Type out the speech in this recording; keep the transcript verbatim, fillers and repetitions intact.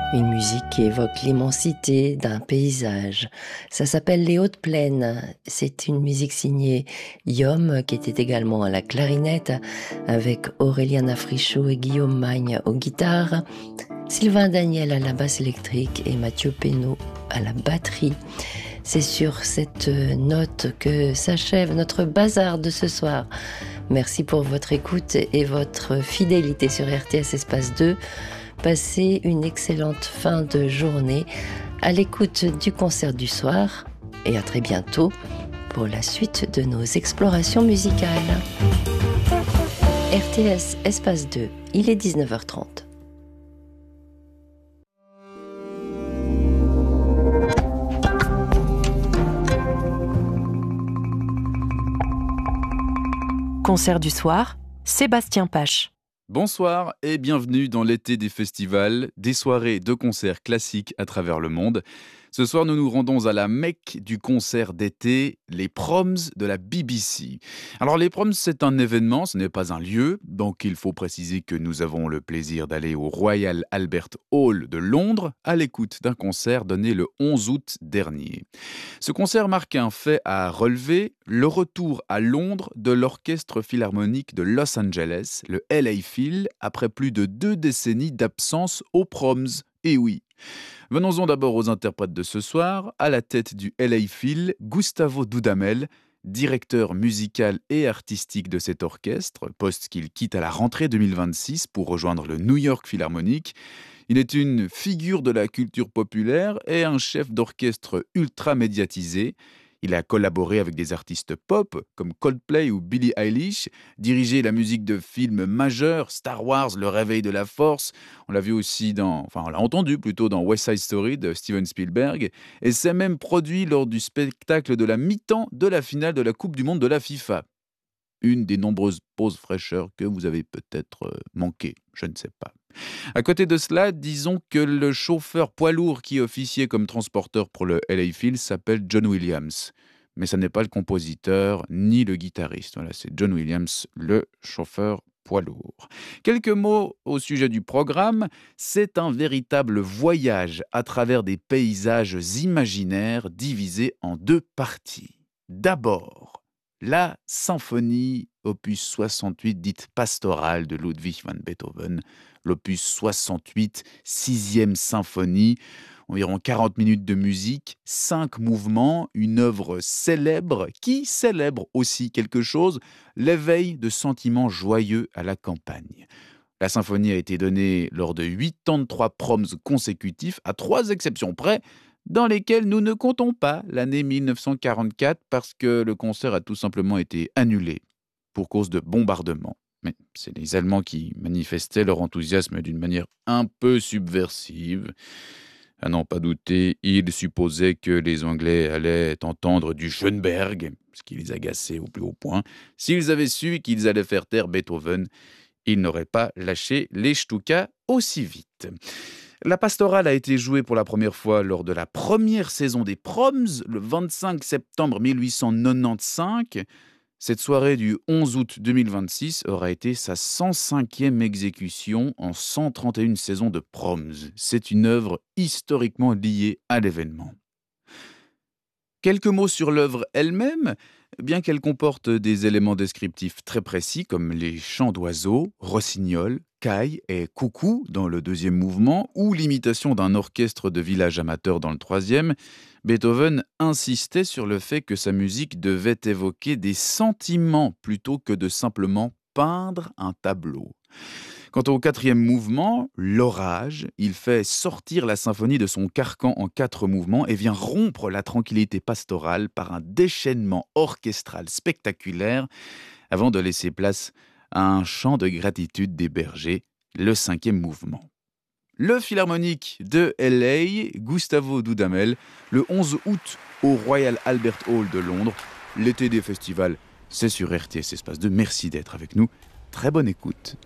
Une musique qui évoque l'immensité d'un paysage. Ça s'appelle Les Hautes Plaines. C'est une musique signée Yom, qui était également à la clarinette, avec Aureliana Frichot et Guillaume Magne aux guitares, Sylvain Daniel à la basse électrique et Mathieu Pénaud à la batterie. C'est sur cette note que s'achève notre bazar de ce soir. Merci pour votre écoute et votre fidélité sur R T S Espace deux. Passez une excellente fin de journée à l'écoute du concert du soir et à très bientôt pour la suite de nos explorations musicales. R T S Espace deux, il est dix-neuf heures trente. Concert du soir, Sébastien Pache. Bonsoir et bienvenue dans l'été des festivals, des soirées de concerts classiques à travers le monde. Ce soir, nous nous rendons à la Mecque du concert d'été, les Proms de la B B C. Alors les Proms, c'est un événement, ce n'est pas un lieu, donc il faut préciser que nous avons le plaisir d'aller au Royal Albert Hall de Londres à l'écoute d'un concert donné le onze août dernier. Ce concert marque un fait à relever, le retour à Londres de l'Orchestre Philharmonique de Los Angeles, le L A Phil, après plus de deux décennies d'absence aux Proms. Et oui. Venons-en d'abord aux interprètes de ce soir. À la tête du L A Phil, Gustavo Dudamel, directeur musical et artistique de cet orchestre, poste qu'il quitte à la rentrée deux mille vingt-six pour rejoindre le New York Philharmonic. Il est une figure de la culture populaire et un chef d'orchestre ultra médiatisé. Il a collaboré avec des artistes pop comme Coldplay ou Billie Eilish, dirigé la musique de films majeurs, Star Wars, Le Réveil de la Force. On l'a vu aussi dans, enfin on l'a entendu plutôt dans West Side Story de Steven Spielberg, et s'est même produit lors du spectacle de la mi-temps de la finale de la Coupe du Monde de la FIFA. Une des nombreuses pauses fraîcheurs que vous avez peut-être manquées, je ne sais pas. À côté de cela, disons que le chauffeur poids lourd qui officiait comme transporteur pour le L A Phil s'appelle John Williams. Mais ce n'est pas le compositeur ni le guitariste. Voilà, c'est John Williams, le chauffeur poids lourd. Quelques mots au sujet du programme. C'est un véritable voyage à travers des paysages imaginaires divisés en deux parties. D'abord, la symphonie opus soixante-huit dite pastorale de Ludwig van Beethoven, l'opus soixante-huit, sixième symphonie, environ quarante minutes de musique, cinq mouvements, une œuvre célèbre qui célèbre aussi quelque chose, l'éveil de sentiments joyeux à la campagne. La symphonie a été donnée lors de quatre-vingt-treize proms consécutifs, à trois exceptions près, dans lesquelles nous ne comptons pas l'année mille neuf cent quarante-quatre parce que le concert a tout simplement été annulé pour cause de bombardements. Mais c'est les Allemands qui manifestaient leur enthousiasme d'une manière un peu subversive. À n'en pas douter, ils supposaient que les Anglais allaient entendre du Schönberg, ce qui les agaçait au plus haut point. S'ils avaient su qu'ils allaient faire taire Beethoven, ils n'auraient pas lâché les Stuka aussi vite. La pastorale a été jouée pour la première fois lors de la première saison des Proms, le vingt-cinq septembre mille huit cent quatre-vingt-quinze. Cette soirée du onze août deux mille vingt-six aura été sa cent cinquième exécution en cent trente et une saisons de Proms. C'est une œuvre historiquement liée à l'événement. Quelques mots sur l'œuvre elle-même. Bien qu'elle comporte des éléments descriptifs très précis comme les chants d'oiseaux, rossignols, cailles et coucou dans le deuxième mouvement ou l'imitation d'un orchestre de village amateur dans le troisième, Beethoven insistait sur le fait que sa musique devait évoquer des sentiments plutôt que de simplement peindre un tableau. Quant au quatrième mouvement, l'orage, il fait sortir la symphonie de son carcan en quatre mouvements et vient rompre la tranquillité pastorale par un déchaînement orchestral spectaculaire avant de laisser place à un chant de gratitude des bergers, le cinquième mouvement. Le Philharmonique de L A, Gustavo Dudamel, le onze août au Royal Albert Hall de Londres. L'été des festivals, c'est sur R T S Espace deux. Merci d'être avec nous. Très bonne écoute.